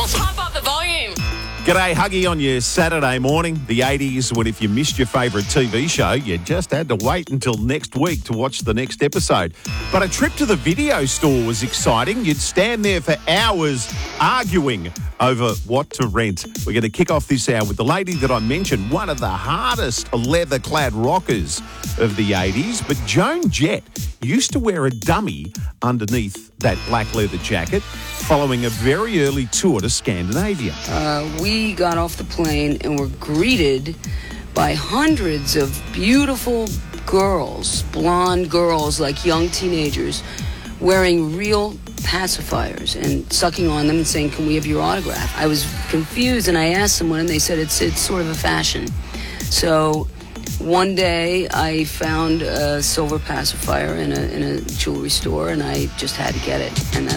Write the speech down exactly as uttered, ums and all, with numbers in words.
Pump up the volume. G'day, Huggy on your Saturday morning. The eighties, when if you missed your favourite T V show, you just had to wait until next week to watch the next episode. But a trip to the video store was exciting. You'd stand there for hours arguing over what to rent. We're going to kick off this hour with the lady that I mentioned, one of the hardest leather-clad rockers of the eighties. But Joan Jett used to wear a dummy underneath that black leather jacket following a very early tour to Scandinavia. Uh, we got off the plane and were greeted by hundreds of beautiful girls, blonde girls like young teenagers, wearing real pacifiers and sucking on them and saying, "Can we have your autograph?" I was confused and I asked someone and they said it's it's sort of a fashion. So one day I found a silver pacifier in a in a jewelry store and I just had to get it, and that's